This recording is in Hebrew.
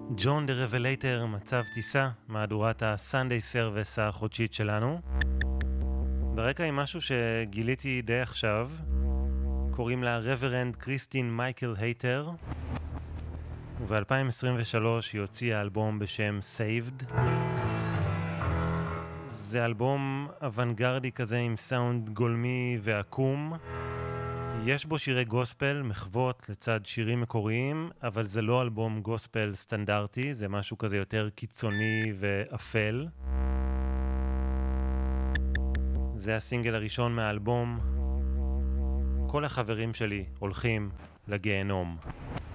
ג'ון דה רבלייטר, מצב טיסה, מהדורת ה-Sunday Service החודשית שלנו. ברקע עם משהו שגיליתי די עכשיו, קוראים לה רברנד קריסטין מייקל הייטר, וב-2023 היא הוציאה אלבום בשם Saved. זה אלבום אוונגרדי כזה עם סאונד גולמי ועקום. יש בו שירי גוספל, מחוות לצד שירים מקוריים, אבל זה לא אלבום גוספל סטנדרטי, זה משהו כזה יותר קיצוני ואפל. זה הסינגל הראשון מהאלבום. כל החברים שלי הולכים לגיהנום.